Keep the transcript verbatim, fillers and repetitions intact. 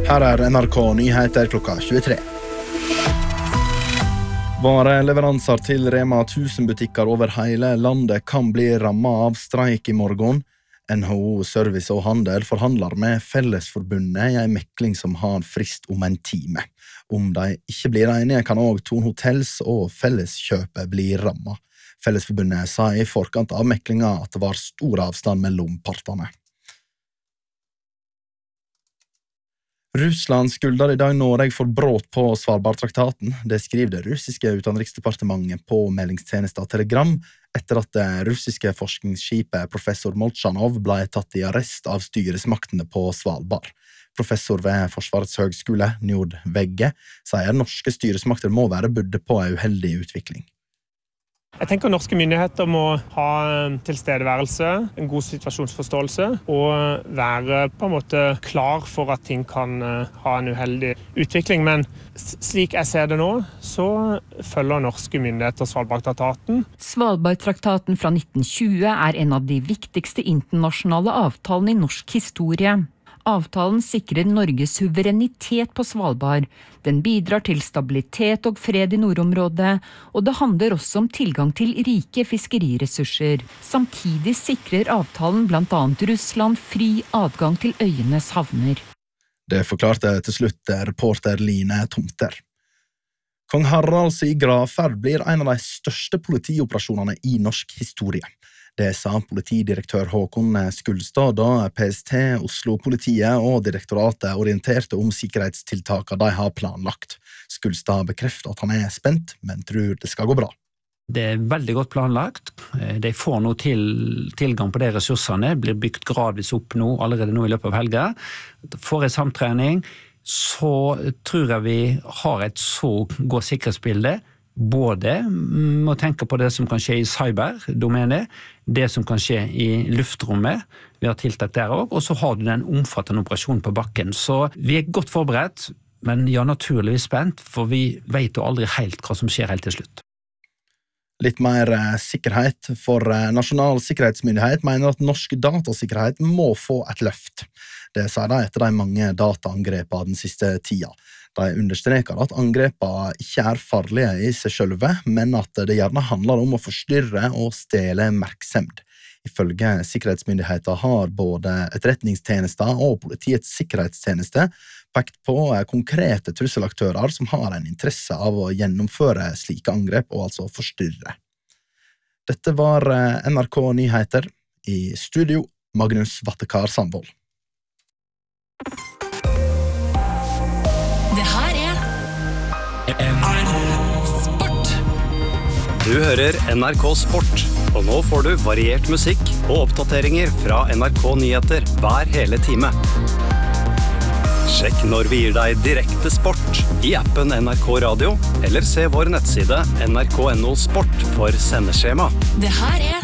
Her er N R K Nyheter klokka tjuetre. Vareleveranser til Rema tusen-butikker over hele landet kan bli rammet av streik i morgen. N H O Service og Handel forhandler med Fellesforbundet i en mekling som har frist om en time. Om de ikke blir enige, kan også Thon Hotels og Felleskjøpet bli rammet. Fellesforbundet sa i forkant av meklinga at det var stor avstand mellom partene. Russland skulder i dag Norge for brot på Svalbardtraktaten. Det skriver det russiske utenriksdepartementet på meldingstjenesten Telegram etter at det russiske forskningsskipet Professor Molchanov ble tatt i arrest av styresmaktene på Svalbard. Professor ved Forsvarets høgskole, Njord Vegge, sier norske styresmakter må være budde på en uheldig utvikling. Jeg tenker norske myndigheter må ha tilstedeværelse, en god situasjonsforståelse og være på en måte klar for at ting kan ha en uheldig utvikling. Men slik jeg ser det nå, så følger norske myndigheter Svalbardtraktaten. Svalbardtraktaten fra nitten tjue er en av de viktigste internasjonale avtalene i norsk historie. Avtalen sikrer Norges suverenitet på Svalbard. Den bidrar til stabilitet og fred i nordområdet, og det handler også om tilgang til rike fiskeriressurser. Samtidig sikrer avtalen blant annet Russland fri adgang til øyenes havner. Det forklarte til slutt reporter Line Tomter. Kong Haralds i gravferd blir en av de største politioperasjonene i norsk historie. Det sa politidirektør Håkon Skulstad da P S T, Oslo-politiet og direktoratet orienterte om sikkerhetstiltakene de har planlagt. Skulstad bekrefter at han er spent, men tror det skal gå bra. Det er veldig godt planlagt. De får nå til, tilgang på de ressursene, blir bygd gradvis opp nå, allerede nå i løpet av helga. Får en samtrening, så tror jeg vi har et så godt sikkerhetsbilde, både må tenke på det som kan skje i cyberdomenet, det som kan skje i luftrommet, vi har tiltak der også, og så har du den omfattende operasjonen på bakken. Så vi er godt forberedt, men ja, naturligvis spent, for vi vet jo aldri helt hva som skjer helt til slutt. Litt mer sikkerhet, for Nasjonal sikkerhetsmyndighet mener at norsk datasikkerhet må få et løft. Det sier de etter de mange dataangrepene den siste tida. De understreker at angrepene ikke er farlige i seg selve, men at det gjerne handler om å forstyrre og stjele merksemd. Ifølge sikkerhetsmyndigheter har både etterretningstjenester og politiets sikkerhetstjeneste pekt på konkrete trusselaktører som har en interesse av å gjennomføre slike angrep og altså forstyrre. Dette var N R K Nyheter. I studio, Magnus Vattekar Sandvold. Det her er N R K Sport. Du hører N R K Sport, og nå får du variert musikk og oppdateringer fra N R K Nyheter hver hele time. Sjekk når vi gir deg direkte sport i appen N R K Radio, eller se vår nettside N R K punktum N O Sport for sendeskjema. Det her er